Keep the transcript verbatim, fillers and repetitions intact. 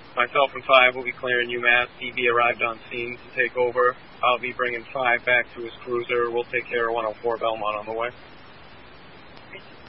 Myself and five will be clearing UMass. D B arrived on scene to take over. I'll be bringing five back to his cruiser. We'll take care of one oh four Belmont on the way.